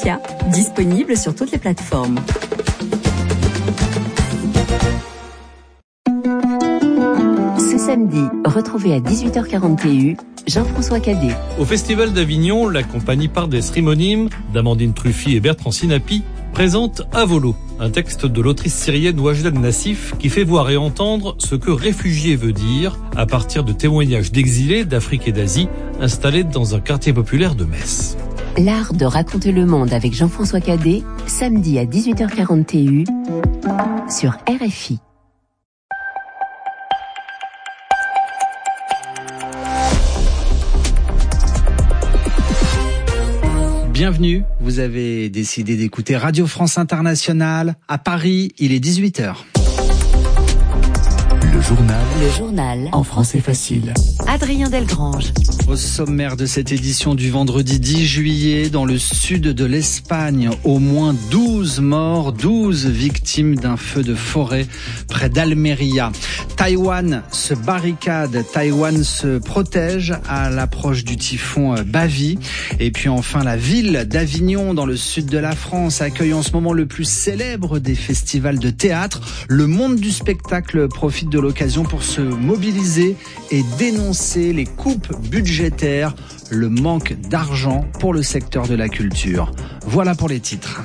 Africa, disponible sur toutes les plateformes. Ce samedi, retrouvez à 18h40 TU Jean-François Cadet. Au Festival d'Avignon, la compagnie Pardes Rimonim d'Amandine Truffy et Bertrand Sinapi présente Avolo, un texte de l'autrice syrienne Wajda Nassif qui fait voir et entendre ce que réfugié veut dire à partir de témoignages d'exilés d'Afrique et d'Asie installés dans un quartier populaire de Metz. L'art de raconter le monde avec Jean-François Cadet, samedi à 18h40 TU sur RFI. Bienvenue, vous avez décidé d'écouter Radio France Internationale. À Paris, il est 18h. Le journal en français facile. Adrien Delgrange. Au sommaire de cette édition du vendredi 10 juillet, dans le sud de l'Espagne, au moins 12 morts, 12 victimes d'un feu de forêt près d'Almeria. Taïwan se barricade, Taïwan se protège à l'approche du typhon Bavi. Et puis enfin, la ville d'Avignon, dans le sud de la France, accueille en ce moment le plus célèbre des festivals de théâtre. Le monde du spectacle profite de l'occasion pour se mobiliser et dénoncer les coupes budgétaires, le manque d'argent pour le secteur de la culture. Voilà pour les titres.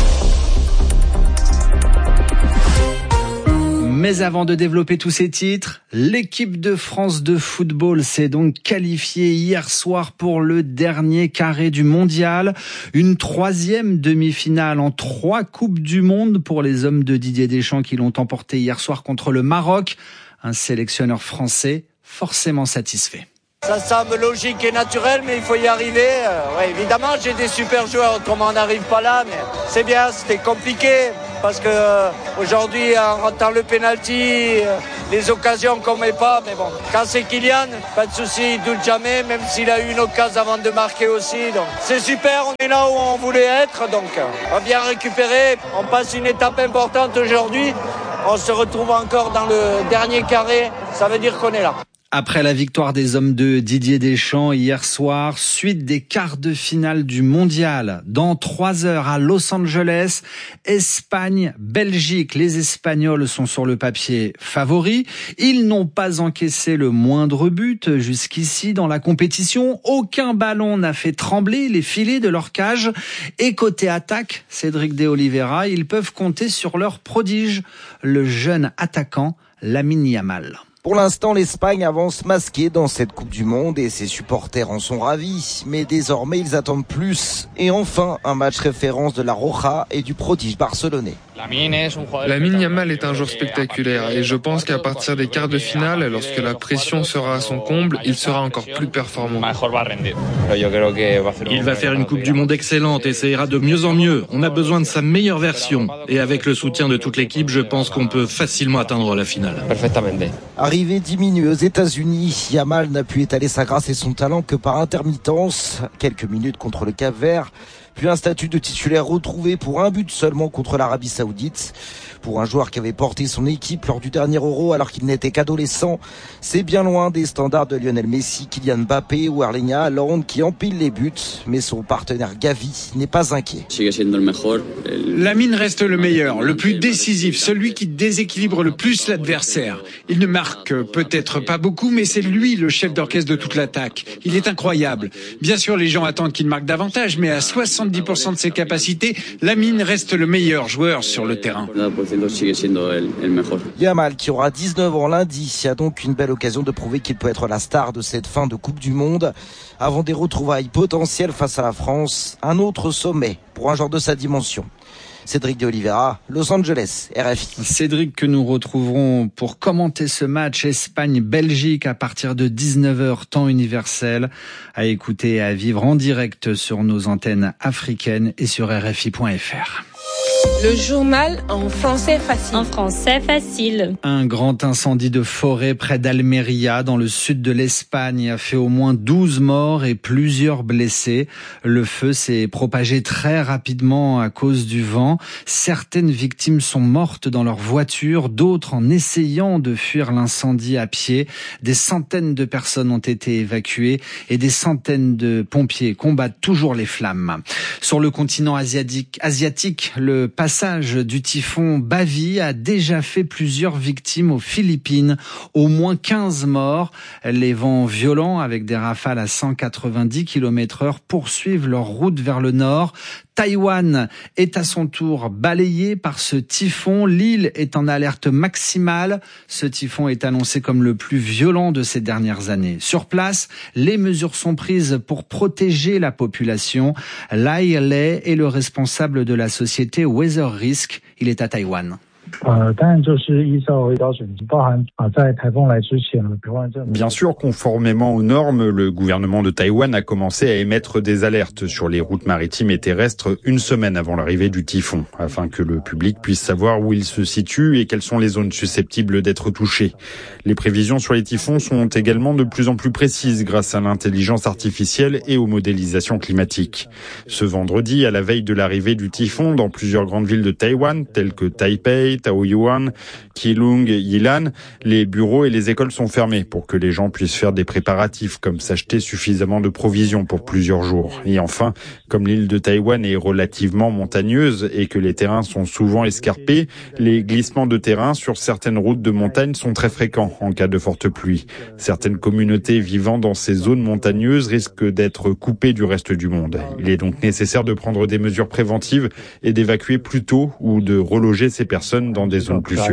Mais avant de développer tous ces titres, l'équipe de France de football s'est donc qualifiée hier soir pour le dernier carré du mondial. Une 3e demi-finale en 3 Coupes du Monde pour les hommes de Didier Deschamps qui l'ont emporté hier soir contre le Maroc. Un sélectionneur français forcément satisfait. Ça semble logique et naturel, mais il faut y arriver. Ouais, évidemment, j'ai des super joueurs, comme on n'arrive pas là, mais c'est bien, c'était compliqué. Parce que aujourd'hui, en ratant le penalty, les occasions qu'on met pas, mais bon, quand c'est Kylian, pas de souci, il doute jamais, même s'il a eu une occasion avant de marquer aussi. Donc c'est super, on est là où on voulait être, donc on va bien récupérer. On passe une étape importante aujourd'hui. On se retrouve encore dans le dernier carré, ça veut dire qu'on est là. Après la victoire des hommes de Didier Deschamps hier soir, suite des quarts de finale du mondial. Dans 3 heures à Los Angeles, Espagne, Belgique. Les Espagnols sont sur le papier favoris. Ils n'ont pas encaissé le moindre but jusqu'ici dans la compétition. Aucun ballon n'a fait trembler les filets de leur cage. Et côté attaque, Cédric de Oliveira, ils peuvent compter sur leur prodige, le jeune attaquant Lamine Yamal. Pour l'instant, l'Espagne avance masquée dans cette Coupe du Monde et ses supporters en sont ravis. Mais désormais, ils attendent plus. Et enfin, un match référence de la Roja et du prodige barcelonais. Lamine Yamal est un joueur spectaculaire et je pense qu'à partir des quarts de finale, lorsque la pression sera à son comble, il sera encore plus performant. Il va faire une Coupe du Monde excellente et ça ira de mieux en mieux. On a besoin de sa meilleure version. Et avec le soutien de toute l'équipe, je pense qu'on peut facilement atteindre la finale. Arrivé diminué aux États-Unis, Yamal n'a pu étaler sa grâce et son talent que par intermittence. Quelques minutes contre le Cap-Vert, puis un statut de titulaire retrouvé pour un but seulement contre l'Arabie Saoudite. Pour un joueur qui avait porté son équipe lors du dernier Euro alors qu'il n'était qu'adolescent, c'est bien loin des standards de Lionel Messi, Kylian Mbappé ou Erling Haaland qui empilent les buts, mais son partenaire Gavi n'est pas inquiet. Lamine reste le meilleur, le plus décisif, celui qui déséquilibre le plus l'adversaire. Il ne marque peut-être pas beaucoup, mais c'est lui le chef d'orchestre de toute l'attaque. Il est incroyable. Bien sûr, les gens attendent qu'il marque davantage, mais à 70% de ses capacités, Lamine reste le meilleur joueur sur le terrain. Yamal, qui aura 19 ans lundi, a donc une belle occasion de prouver qu'il peut être la star de cette fin de Coupe du Monde. Avant des retrouvailles potentielles face à la France, un autre sommet pour un joueur de sa dimension. Cédric de Oliveira, Los Angeles, RFI. Cédric, que nous retrouverons pour commenter ce match Espagne-Belgique à partir de 19h temps universel, à écouter et à vivre en direct sur nos antennes africaines et sur RFI.fr. Le journal en français facile. En français facile. Un grand incendie de forêt près d'Almeria, dans le sud de l'Espagne, a fait au moins 12 morts et plusieurs blessés. Le feu s'est propagé très rapidement à cause du vent. Certaines victimes sont mortes dans leur voiture, d'autres en essayant de fuir l'incendie à pied. Des centaines de personnes ont été évacuées et des centaines de pompiers combattent toujours les flammes. Sur le continent asiatique, le passage du typhon Bavi a déjà fait plusieurs victimes aux Philippines, au moins 15 morts. Les vents violents avec des rafales à 190 km/h poursuivent leur route vers le nord. Taïwan est à son tour balayé par ce typhon. L'île est en alerte maximale. Ce typhon est annoncé comme le plus violent de ces dernières années. Sur place, les mesures sont prises pour protéger la population. Lai Lei est le responsable de la société Weather Risk. Il est à Taïwan. Bien sûr, conformément aux normes, le gouvernement de Taïwan a commencé à émettre des alertes sur les routes maritimes et terrestres une semaine avant l'arrivée du typhon, afin que le public puisse savoir où il se situe et quelles sont les zones susceptibles d'être touchées. Les prévisions sur les typhons sont également de plus en plus précises grâce à l'intelligence artificielle et aux modélisations climatiques. Ce vendredi, à la veille de l'arrivée du typhon, dans plusieurs grandes villes de Taïwan, telles que Taipei, Taoyuan, Keelung, Yilan, les bureaux et les écoles sont fermés pour que les gens puissent faire des préparatifs comme s'acheter suffisamment de provisions pour plusieurs jours. Et enfin, comme l'île de Taïwan est relativement montagneuse et que les terrains sont souvent escarpés, les glissements de terrain sur certaines routes de montagne sont très fréquents en cas de forte pluie. Certaines communautés vivant dans ces zones montagneuses risquent d'être coupées du reste du monde. Il est donc nécessaire de prendre des mesures préventives et d'évacuer plus tôt ou de reloger ces personnes dans des zones plus sûres.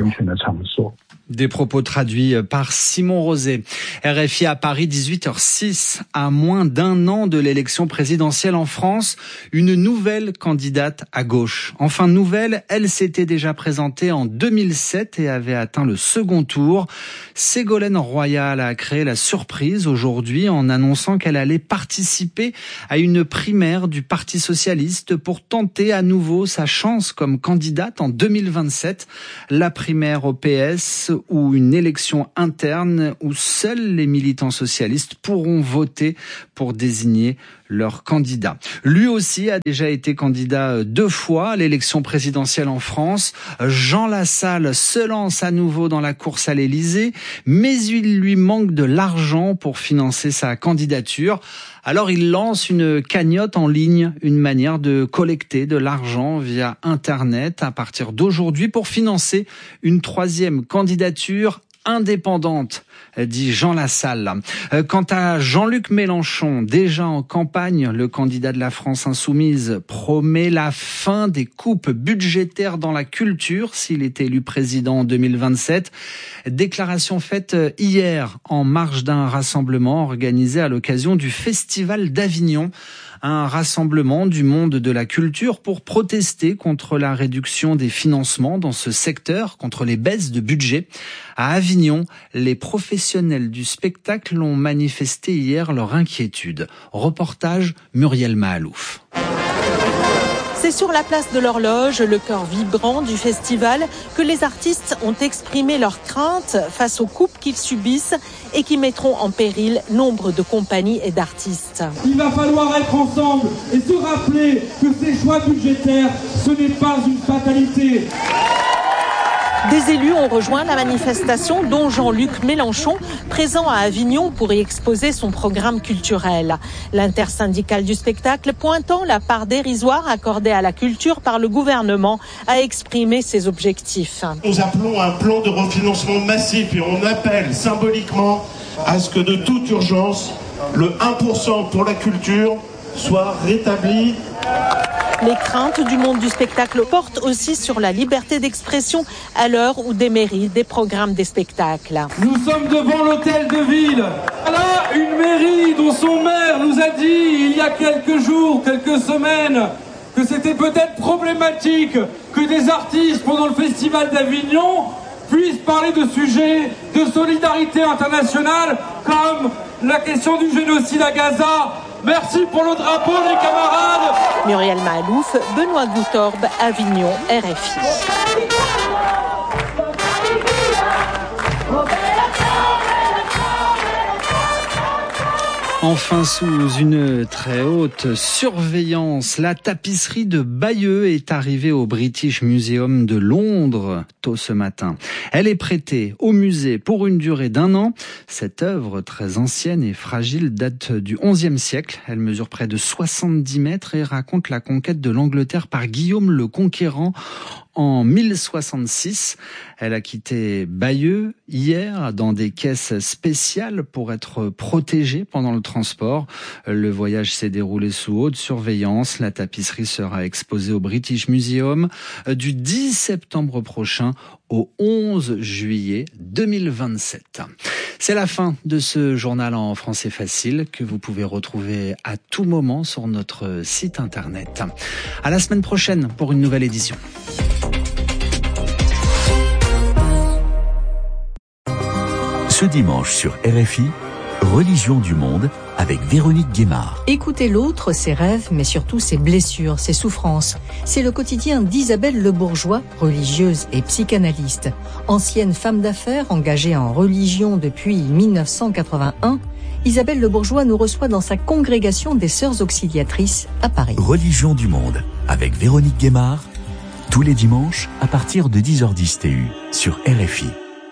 Des propos traduits par Simon Rosé. RFI à Paris, 18h06. À moins d'un an de l'élection présidentielle en France, une nouvelle candidate à gauche. Enfin nouvelle, elle s'était déjà présentée en 2007 et avait atteint le second tour. Ségolène Royal a créé la surprise aujourd'hui en annonçant qu'elle allait participer à une primaire du Parti socialiste pour tenter à nouveau sa chance comme candidate en 2027. La primaire au PS ou une élection interne où seuls les militants socialistes pourront voter pour désigner leur candidat. Lui aussi a déjà été candidat 2 fois à l'élection présidentielle en France. Jean Lassalle se lance à nouveau dans la course à l'Élysée, mais il lui manque de l'argent pour financer sa candidature. Alors il lance une cagnotte en ligne, une manière de collecter de l'argent via Internet à partir d'aujourd'hui pour financer une 3e candidature indépendante, dit Jean Lassalle. Quant à Jean-Luc Mélenchon, déjà en campagne, le candidat de la France insoumise promet la fin des coupes budgétaires dans la culture s'il est élu président en 2027. Déclaration faite hier en marge d'un rassemblement organisé à l'occasion du Festival d'Avignon. Un rassemblement du monde de la culture pour protester contre la réduction des financements dans ce secteur, contre les baisses de budget. À Avignon, les professionnels du spectacle ont manifesté hier leur inquiétude. Reportage Muriel Mahalouf. C'est sur la place de l'Horloge, le cœur vibrant du festival, que les artistes ont exprimé leurs craintes face aux coupes qu'ils subissent et qui mettront en péril nombre de compagnies et d'artistes. Il va falloir être ensemble et se rappeler que ces choix budgétaires, ce n'est pas une fatalité. Des élus ont rejoint la manifestation, dont Jean-Luc Mélenchon, présent à Avignon pour y exposer son programme culturel. L'intersyndicale du spectacle, pointant la part dérisoire accordée à la culture par le gouvernement, a exprimé ses objectifs. Nous appelons un plan de refinancement massif et on appelle symboliquement à ce que de toute urgence, le 1% pour la culture soit rétabli. Les craintes du monde du spectacle portent aussi sur la liberté d'expression à l'heure où démérite des programmes des spectacles. Nous sommes devant l'hôtel de ville. Là, une mairie dont son maire nous a dit il y a quelques jours, quelques semaines, que c'était peut-être problématique que des artistes pendant le Festival d'Avignon puissent parler de sujets de solidarité internationale comme la question du génocide à Gaza Merci pour le drapeau, les camarades. Muriel Mahalouf, Benoît Goutorbe, Avignon, RFI. Enfin, sous une très haute surveillance, la tapisserie de Bayeux est arrivée au British Museum de Londres tôt ce matin. Elle est prêtée au musée pour une durée d'1 an. Cette œuvre très ancienne et fragile date du XIe siècle. Elle mesure près de 70 mètres et raconte la conquête de l'Angleterre par Guillaume le Conquérant en 1066. Elle a quitté Bayeux hier dans des caisses spéciales pour être protégée pendant le transport. Le voyage s'est déroulé sous haute surveillance. La tapisserie sera exposée au British Museum du 10 septembre prochain au 11 juillet 2027. C'est la fin de ce journal en français facile que vous pouvez retrouver à tout moment sur notre site internet. À la semaine prochaine pour une nouvelle édition. Ce dimanche sur RFI, Religion du monde avec Véronique Guémard. Écouter l'autre, ses rêves, mais surtout ses blessures, ses souffrances. C'est le quotidien d'Isabelle Le Bourgeois, religieuse et psychanalyste. Ancienne femme d'affaires engagée en religion depuis 1981, Isabelle Le Bourgeois nous reçoit dans sa congrégation des Sœurs Auxiliatrices à Paris. Religion du monde avec Véronique Guémard, tous les dimanches à partir de 10h10 TU sur RFI.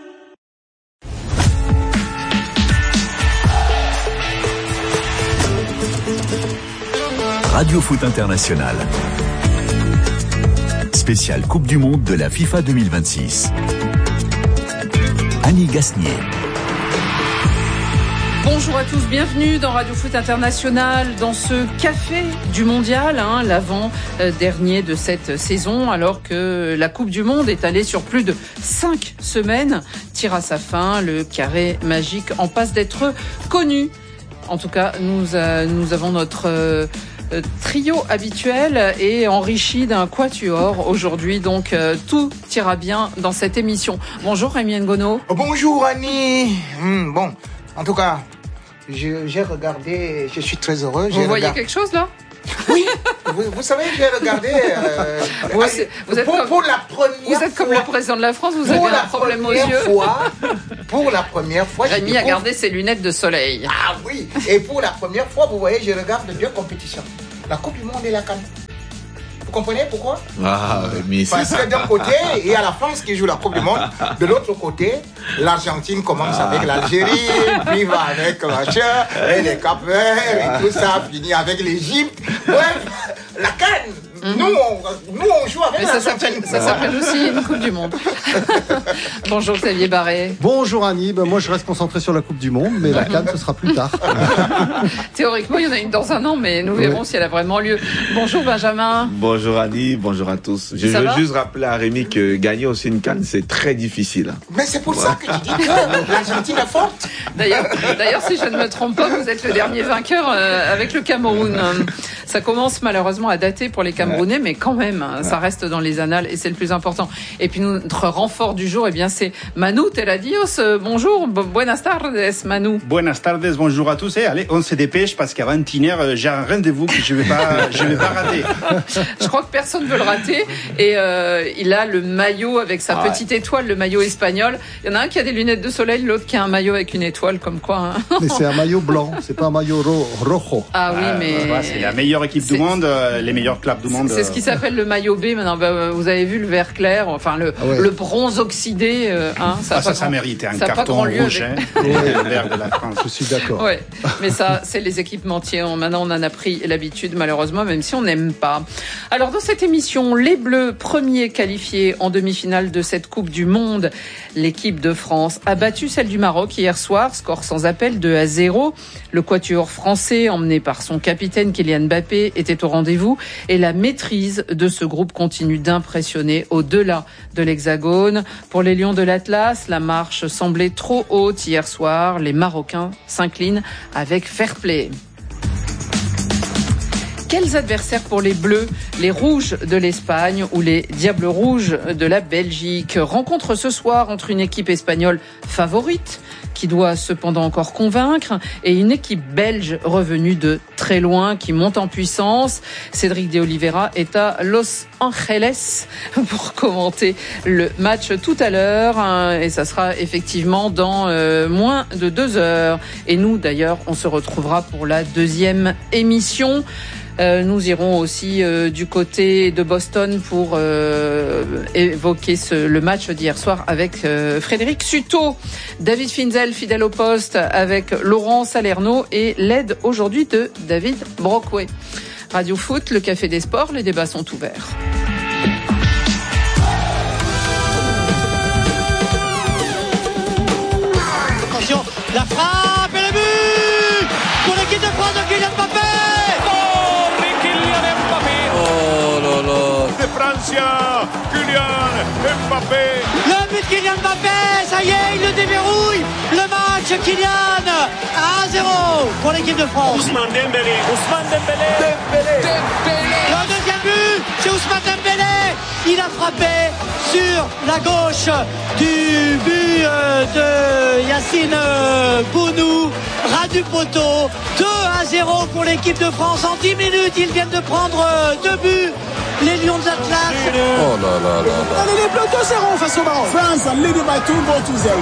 Radio Foot International. Spécial Coupe du Monde de la FIFA 2026. Annie Gasnier. Bonjour à tous, bienvenue dans Radio Foot International, dans ce café du mondial, l'avant-dernier de cette saison, alors que la Coupe du Monde est allée sur plus de 5 semaines, tire à sa fin, le carré magique en passe d'être connu. En tout cas, nous avons notre trio habituel et enrichi d'un quatuor aujourd'hui, donc tout ira bien dans cette émission. Bonjour Rémi Ngono. Bonjour Annie. Bon, en tout cas, j'ai regardé, je suis très heureux. Vous voyez quelque chose là ? Oui, vous savez, j'ai regardé. Vous êtes comme le président de la France, vous avez un problème aux yeux. Pour la première fois, Rémi a gardé ses lunettes de soleil. Ah oui, et pour la première fois, vous voyez, je regarde 2 compétitions. La Coupe du Monde et la CAN. Vous comprenez pourquoi ? Parce que d'un côté, il y a la France qui joue la Coupe du Monde. De l'autre côté, l'Argentine commence avec l'Algérie, puis va avec machin, et les Cap-Verts, et tout ça finit avec l'Égypte. Bref, la CAN. Nous, on joue avec l'Argentine. Ça s'appelle aussi une Coupe du Monde. Bonjour Xavier Barré. Bonjour Annie. Moi, je reste concentré sur la Coupe du Monde, mais la CAN, ce sera plus tard. Théoriquement, il y en a une dans 1 an, mais nous verrons si elle a vraiment lieu. Bonjour Benjamin. Bonjour Annie, bonjour à tous. Je veux juste rappeler à Rémi que gagner aussi une CAN, c'est très difficile. Mais c'est pour ça que je dis que l'Argentine est forte. D'ailleurs, si je ne me trompe pas, vous êtes le dernier vainqueur avec le Cameroun. Ça commence malheureusement à dater pour les Camerounais, mais quand même, ça reste dans les annales et c'est le plus important. Et puis notre renfort du jour, c'est Manu Teladios. Bonjour, buenas tardes Manu. Buenas tardes, bonjour à tous. Allez, on se dépêche parce qu'avant 21h, j'ai un rendez-vous que je vais pas rater. Je crois que personne ne veut le rater. Et il a le maillot avec sa petite étoile, le maillot espagnol. Il y en a un qui a des lunettes de soleil, l'autre qui a un maillot avec une étoile, comme quoi. Mais c'est un maillot blanc, c'est pas un maillot rojo. Ah oui, mais c'est la meilleure équipe du monde, les meilleurs clubs du monde. C'est ce qui s'appelle le maillot B. Maintenant, vous avez vu le vert clair, enfin le bronze oxydé. Ça méritait un carton rouge. Le vert de la France. Je suis d'accord. Ouais, mais ça, c'est les équipementiers. Maintenant, on en a pris l'habitude, malheureusement, même si on n'aime pas. Alors, dans cette émission, les Bleus, premiers qualifiés en demi-finale de cette Coupe du Monde. L'équipe de France a battu celle du Maroc hier soir, score sans appel 2-0. Le quatuor français, emmené par son capitaine Kylian Mbappé, était au rendez-vous et la maîtrise de ce groupe continue d'impressionner au-delà de l'Hexagone. Pour les Lions de l'Atlas, la marche semblait trop haute hier soir. Les Marocains s'inclinent avec fair play. Quels adversaires pour les Bleus, les Rouges de l'Espagne ou les Diables Rouges de la Belgique? Rencontre ce soir entre une équipe espagnole favorite, qui doit cependant encore convaincre, et une équipe belge revenue de très loin, qui monte en puissance. Cédric de Oliveira est à Los Angeles pour commenter le match tout à l'heure, et ça sera effectivement dans moins de 2 heures. Et nous, d'ailleurs, on se retrouvera pour la deuxième émission. Nous irons aussi du côté de Boston pour évoquer le match d'hier soir avec Frédéric Sutot, David Finzel, fidèle au poste, avec Laurent Salerno et l'aide aujourd'hui de David Brockway. Radio Foot, le Café des Sports, les débats sont ouverts. Attention, la frappe et le but pour l'équipe de France de Kylian Mbappé. Francia, Kylian Mbappé. Le but de Kylian Mbappé, ça y est, il le déverrouille. Le match, Kylian, 1-0 pour l'équipe de France. Ousmane Dembélé. Le deuxième but, c'est Ousmane Dembélé. Il a frappé sur la gauche du but de Yacine Bounou, ras du poteau. 2-0 pour l'équipe de France. En 10 minutes, ils viennent de prendre 2 buts. Les Lions de l'Atlas. Oh là là là là. Allez, les Bleus 2-0 face au Maroc. France leading by 2 goals to 0.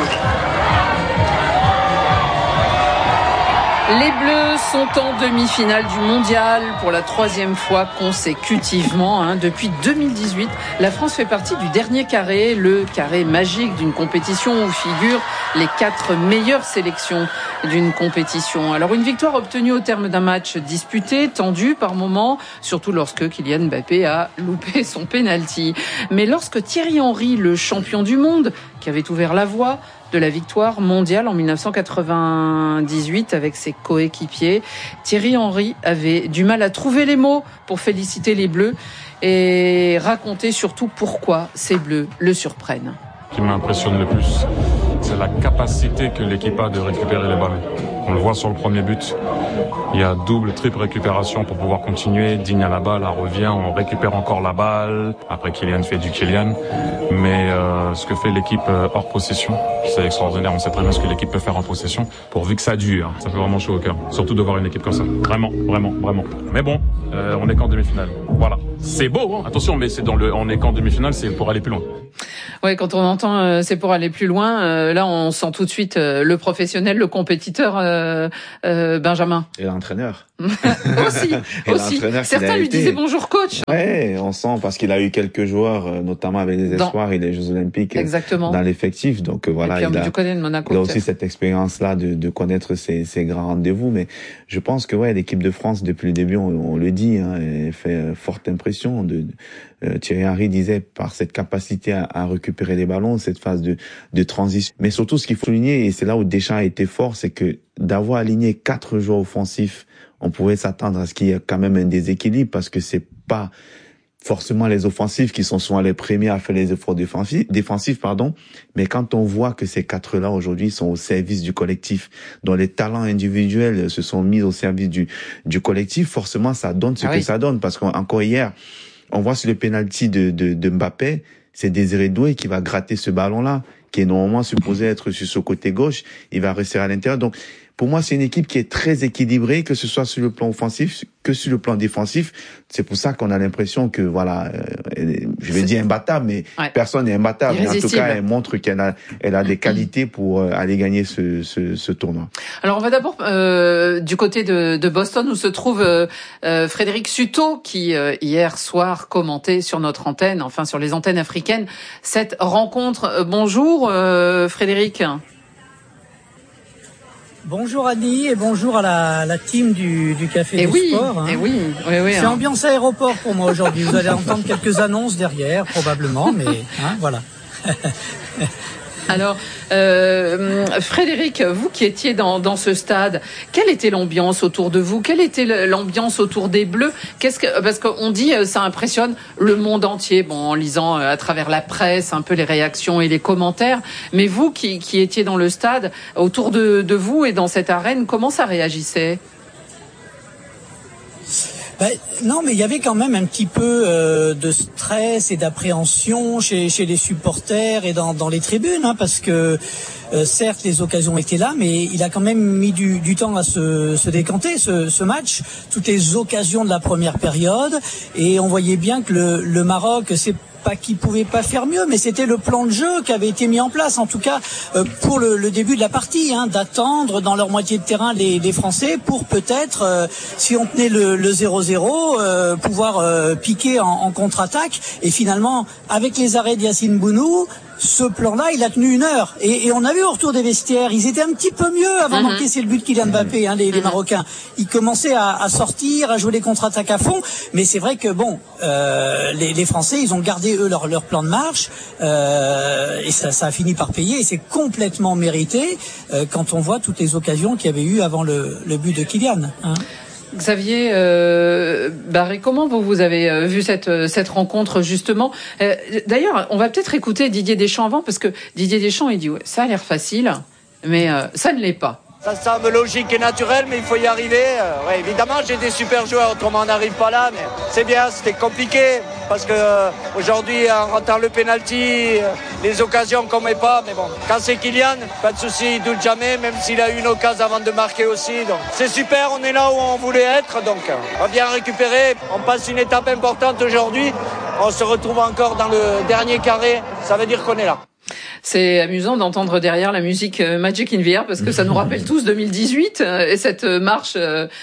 Les Bleus sont en demi-finale du mondial pour la 3e fois consécutivement. Depuis 2018, la France fait partie du dernier carré, le carré magique d'une compétition où figurent les 4 meilleures sélections d'une compétition. Alors une victoire obtenue au terme d'un match disputé, tendu par moments, surtout lorsque Kylian Mbappé a loupé son penalty. Mais lorsque Thierry Henry, le champion du monde, qui avait ouvert la voie de la victoire mondiale en 1998 avec ses coéquipiers, Thierry Henry avait du mal à trouver les mots pour féliciter les Bleus et raconter surtout pourquoi ces Bleus le surprennent. Ce qui m'impressionne le plus, c'est la capacité que l'équipe a de récupérer les balles. On le voit sur le premier but. Il y a double, triple récupération pour pouvoir continuer. Digne à la balle, elle revient, on récupère encore la balle. Après, Kylian fait du Kylian. Mais ce que fait l'équipe hors possession, c'est extraordinaire. On sait très bien ce que l'équipe peut faire en possession. Pourvu que ça dure, ça fait vraiment chaud au cœur. Surtout de voir une équipe comme ça. Vraiment, vraiment, vraiment. Mais bon, on est qu'en demi-finale. Voilà. C'est beau, hein. Attention, mais on est qu'en demi-finale, c'est pour aller plus loin. Ouais, quand on entend c'est pour aller plus loin, là on sent tout de suite le professionnel, le compétiteur Benjamin. Et l'entraîneur. aussi. Certains lui disaient bonjour coach. Ouais, on sent parce qu'il a eu quelques joueurs, notamment avec les espoirs et les Jeux Olympiques. Exactement. Dans l'effectif. Donc voilà, il a aussi cette expérience-là de connaître ces grands rendez-vous. Mais je pense que l'équipe de France depuis le début, on le dit, elle fait forte impression. Thierry Henry disait par cette capacité à récupérer les ballons, cette phase de transition. Mais surtout, ce qu'il faut souligner, et c'est là où Deschamps a été fort, c'est que d'avoir aligné 4 joueurs offensifs, on pouvait s'attendre à ce qu'il y ait quand même un déséquilibre parce que c'est pas forcément les offensifs qui sont souvent les premiers à faire les efforts défensifs, mais quand on voit que ces 4-là aujourd'hui sont au service du collectif, dont les talents individuels se sont mis au service du collectif, forcément ça donne ce que ça donne, parce qu'encore hier, on voit sur le penalty de Mbappé, c'est Désiré Doué qui va gratter ce ballon-là, qui est normalement supposé être sur ce côté gauche, il va rester à l'intérieur. Donc, pour moi, c'est une équipe qui est très équilibrée, que ce soit sur le plan offensif que sur le plan défensif. C'est pour ça qu'on a l'impression que, je vais dire imbattable, mais personne n'est imbattable. Mais en tout cas, elle montre qu'elle a des qualités pour aller gagner ce tournoi. Alors, on va d'abord du côté de Boston, où se trouve Frédéric Sutot, qui hier soir commentait sur notre antenne, enfin sur les antennes africaines, cette rencontre. Bonjour Frédéric. Bonjour Annie et bonjour à la team du Café des Sports. Oui. C'est ambiance aéroport pour moi aujourd'hui. Vous allez entendre quelques annonces derrière, probablement, mais voilà. Alors, Frédéric, vous qui étiez dans ce stade, quelle était l'ambiance autour de vous? Quelle était l'ambiance autour des Bleus? Parce qu'on dit ça impressionne le monde entier. Bon, en lisant à travers la presse un peu les réactions et les commentaires. Mais vous qui étiez dans le stade, autour de vous et dans cette arène, comment ça réagissait? Non, mais il y avait quand même un petit peu de stress et d'appréhension chez les supporters et dans les tribunes, hein, parce que certes les occasions étaient là, mais il a quand même mis du temps à se décanter ce match. Toutes les occasions de la première période, et on voyait bien que le Maroc, c'est pas qu'il pouvait pas faire mieux, mais c'était le plan de jeu qui avait été mis en place, en tout cas pour le début de la partie, hein, d'attendre dans leur moitié de terrain les Français pour peut-être, si on tenait le 0-0, pouvoir piquer en contre-attaque. Et finalement, avec les arrêts de Yacine Bounou, ce plan-là, il a tenu 1 heure. Et on a vu au retour des vestiaires, ils étaient un petit peu mieux avant d'encaisser le but de Kylian Mbappé, hein, les Marocains. Ils commençaient à sortir, à jouer les contre-attaques à fond. Mais c'est vrai que les Français, ils ont gardé eux leur plan de marche, et ça a fini par payer. Et c'est complètement mérité quand on voit toutes les occasions qu'il y avait eu avant le but de Kylian. Hein. Xavier Barré, comment vous avez vu cette rencontre justement? D'ailleurs, on va peut-être écouter Didier Deschamps avant, parce que Didier Deschamps, il dit ouais, ça a l'air facile, mais ça ne l'est pas. Ça semble logique et naturel, mais il faut y arriver. Ouais, évidemment, j'ai des super joueurs, autrement on n'arrive pas là, mais c'est bien, c'était compliqué, parce que aujourd'hui, en rentrant le penalty, les occasions qu'on met pas, mais bon, quand c'est Kylian, pas de souci, il doute jamais, même s'il a eu une occasion avant de marquer aussi. Donc c'est super, on est là où on voulait être, donc on va bien récupérer. On passe une étape importante aujourd'hui, on se retrouve encore dans le dernier carré, ça veut dire qu'on est là. C'est amusant d'entendre derrière la musique Magic in the Air, parce que ça nous rappelle tous 2018 et cette marche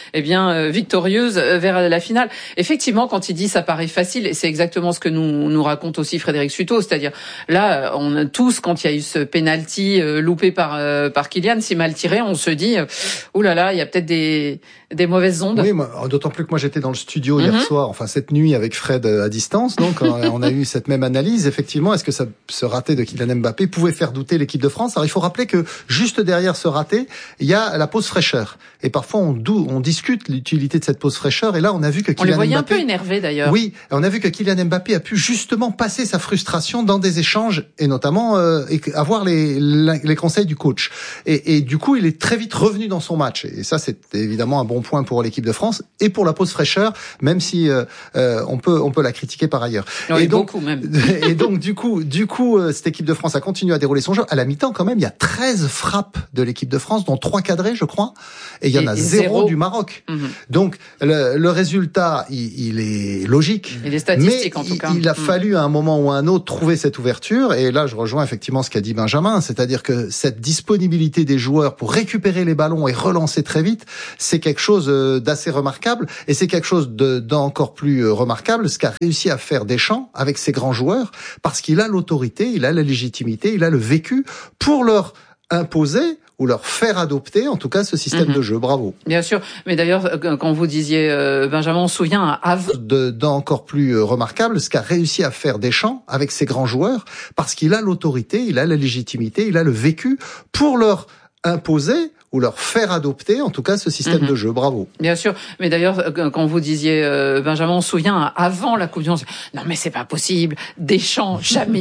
victorieuse vers la finale. Effectivement, quand il dit ça paraît facile, et c'est exactement ce que nous raconte aussi Frédéric Sutot, c'est-à-dire là, on a tous, quand il y a eu ce penalty loupé par Kylian, si mal tiré, on se dit oh là là, il y a peut-être des mauvaises ondes. Oui, d'autant plus que moi j'étais dans le studio hier soir, enfin cette nuit avec Fred à distance, donc on a eu cette même analyse. Effectivement, est-ce que ce raté de Kylian Mbappé pouvait faire douter l'équipe de France? Alors il faut rappeler que juste derrière ce raté, il y a la pause fraîcheur. Et parfois on discute l'utilité de cette pause fraîcheur. Et là, on a vu que Kylian Mbappé... On les voyait un peu énervés d'ailleurs. Oui, on a vu que Kylian Mbappé a pu justement passer sa frustration dans des échanges, et notamment avoir les conseils du coach. Et du coup, il est très vite revenu dans son match. Et ça, c'est évidemment un bon point pour l'équipe de France et pour la pause fraîcheur, même si on peut la critiquer par ailleurs. Oui, et donc, beaucoup même. Et donc du coup, cette équipe de France a continué à dérouler son jeu. À la mi-temps, quand même, il y a 13 frappes de l'équipe de France, dont 3 cadrées, je crois, et il y en a 0 du Maroc. Donc le résultat, il est logique. Il est statistique, en tout cas. Il a fallu à un moment ou à un autre trouver cette ouverture. Et là, je rejoins effectivement ce qu'a dit Benjamin, c'est-à-dire que cette disponibilité des joueurs pour récupérer les ballons et relancer très vite, c'est quelque chose d'assez remarquable, et c'est quelque chose d'encore plus remarquable, ce qu'a réussi à faire Deschamps avec ses grands joueurs, parce qu'il a l'autorité, il a la légitimité, il a le vécu pour leur imposer ou leur faire adopter, en tout cas, ce système de jeu. Bravo. Bien sûr. Mais d'ailleurs, quand vous disiez, Benjamin, on se souvient d'encore plus remarquable, ce qu'a réussi à faire Deschamps avec ses grands joueurs, parce qu'il a l'autorité, il a la légitimité, il a le vécu pour leur imposer ou leur faire adopter, en tout cas, ce système de jeu. Bravo. Bien sûr. Mais d'ailleurs, quand vous disiez, Benjamin, on se souvient, avant la Coupe du Monde, non mais c'est pas possible, Deschamps, jamais